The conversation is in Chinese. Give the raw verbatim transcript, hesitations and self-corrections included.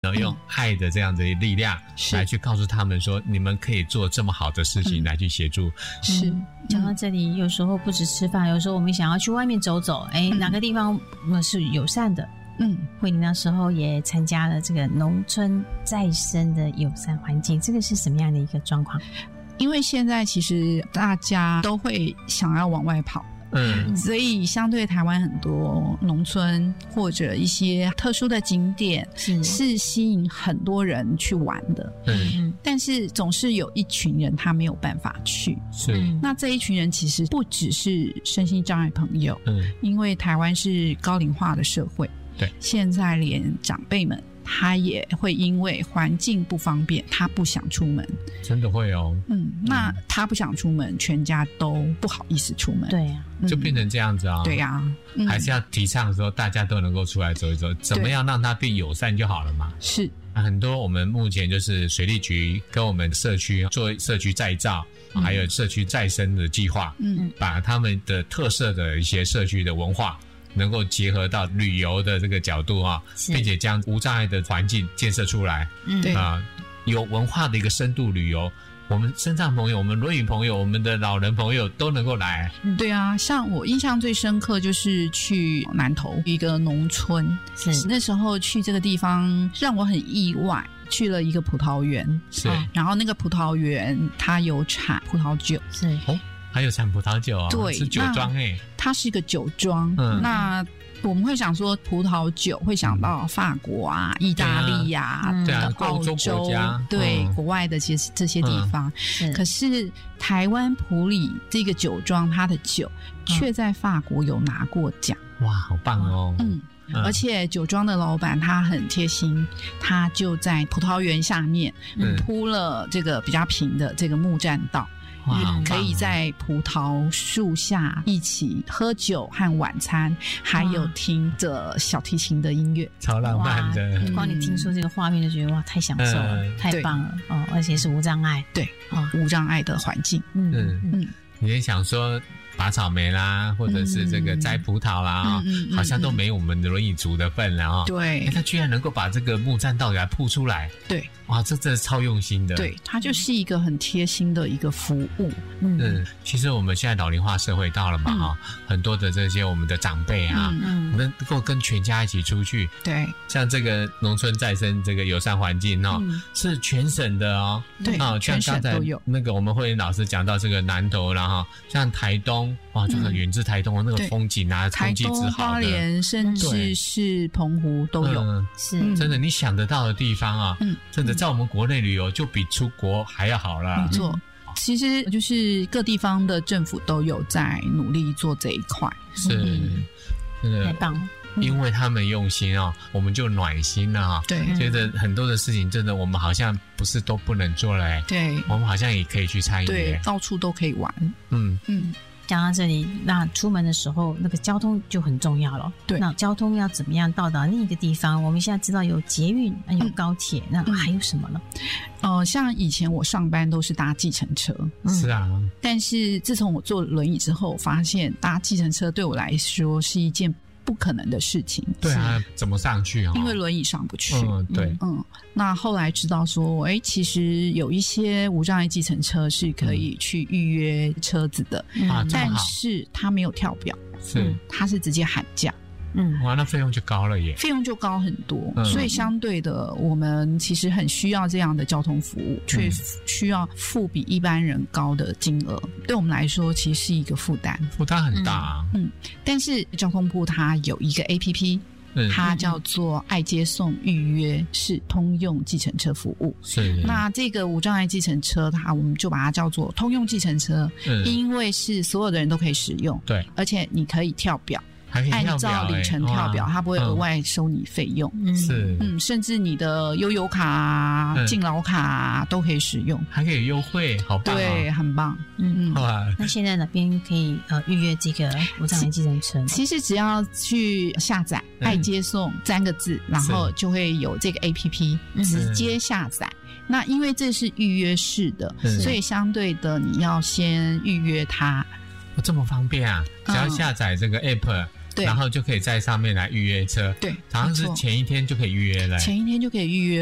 然后用爱的这样的力量来去告诉他们说，你们可以做这么好的事情来去协助。 嗯、是讲到这里，有时候不止吃饭，有时候我们想要去外面走走，哎、嗯，哪个地方是友善的？嗯，慧玲那时候也参加了这个农村再生的友善环境，这个是什么样的一个状况？ 因为现在其实大家都会想要往外跑。嗯，所以相对台湾很多农村或者一些特殊的景点是是吸引很多人去玩的，嗯，但是总是有一群人他没有办法去， 是， 那这一群人其实不只是身心障碍朋友，嗯，因为台湾是高龄化的社会， 对， 现在连长辈们他也会因为环境不方便，他不想出门， 真的会哦。 嗯，那他不想出门，全家都不好意思出门， 对呀、 啊，就变成这样子啊。 对呀、啊嗯， 还是要提倡说大家都能够出来走一走，怎么样让它变友善就好了嘛。 是， 很多我们目前就是水利局跟我们社区做社区再造，嗯、还有社区再生的计划，嗯，把他们的特色的一些社区的文化。能够结合到旅游的这个角度啊，并且将无障碍的环境建设出来， 嗯，对啊，有文化的一个深度旅游，我们身障朋友、我们轮椅朋友、我们的老人朋友都能够来。 嗯、对啊，像我印象最深刻就是去南投一个农村，是那时候去这个地方让我很意外。去了一个葡萄园， 是、 啊，然后那个葡萄园它有产葡萄酒， 是哦。还有产葡萄酒啊、哦， 对， 是酒庄哎， 它是一个酒庄。嗯，那我们会想说葡萄酒，会想到法国啊、意大利呀、 嗯、对啊、 澳洲、 洲国家对、 嗯、 国外的这些这些地方。嗯、可是台湾埔里这个酒庄，它的酒却在法国有拿过奖。 哇，好棒哦！ 嗯。嗯、而且酒庄的老板他很贴心，他就在葡萄园下面铺了这个比较平的这个木栈道。 哇， 可以在葡萄树下一起喝酒和晚餐，还有听着小提琴的音乐， 超浪漫的。 光你听说这个画面就觉得哇，太享受了，嗯、太棒了哦！而且是无障碍， 对，哦，无障碍的环境。 嗯嗯嗯，你也想说拔草莓啦，或者是这个摘葡萄啦，嗯嗯、好像都没我们的轮椅族的份了哦。 对， 他居然能够把这个木栈道给它铺出来。 对。 哇，这真的超用心的。 对，它就是一个很贴心的一个服务。 嗯，嗯其实我们现在老龄化社会到了嘛，哈、嗯，很多的这些我们的长辈啊，嗯，能够跟全家一起出去。 对， 像这个农村再生这个友善环境哦，嗯、是全省的哦。 对啊，像刚才那个我们慧玲老师讲到这个南投啦哈，像台东哇，这个远至台东的那个风景啊，空气之好的， 台东、花莲，甚至是澎湖都有。 嗯、 是真的，你想得到的地方啊，嗯，真的。在我们国内旅游就比出国还要好了。 没错，其实就是各地方的政府都有在努力做这一块。 是，嗯、真的太棒了。 因为他们用心哦，我们就暖心了哈。 对， 觉得很多的事情真的我们好像不是都不能做了哎。 对， 我们好像也可以去参与。 对，到处都可以玩。 嗯嗯。 讲到这里，那出门的时候那个交通就很重要了。 对， 那交通要怎么样到达另一个地方？我们现在知道有捷运，有高铁，嗯、那还有什么呢？ 呃，像以前我上班都是搭计程车， 嗯、是啊。 但是自从我坐轮椅之后，发现搭计程车对我来说是一件不可能的事情。 对啊，怎么上去啊？ 因为轮椅上不去。 嗯，对， 嗯。那后来知道说，哎，其实有一些无障碍计程车是可以去预约车子的， 嗯、 但是它没有跳表， 是， 它是直接喊价。 嗯， 哇，那费用就高了耶， 费用就高很多， 嗯、 所以相对的，我们其实很需要这样的交通服务，却需要付比一般人高的金额，对我们来说其实是一个负担， 负担很大啊。 嗯，嗯但是交通部它有一个 A P P。 嗯、 它叫做爱接送预约式通用计程车服务。 是， 那这个无障碍计程车，它我们就把它叫做通用计程车，嗯、因为是所有的人都可以使用， 对， 而且你可以跳表。 还可以跳表、欸、 按照里程跳表，它不会额外收你费用。 嗯，是， 嗯，甚至你的悠游卡、嗯、敬老卡都可以使用， 还可以优惠，好棒、哦！ 对，很棒。 嗯嗯。哇，那现在哪边可以呃预约这个无障碍计程车？ 其实只要去下载“爱接送”三个字，然后就会有这个 A P P 直接下载。那因为这是预约式的，所以相对的你要先预约它。 这么方便啊！只要下载这个 app，、嗯、 对， 然后就可以在上面来预约车。 对， 好像是前一天就可以预约了， 前一天就可以预约。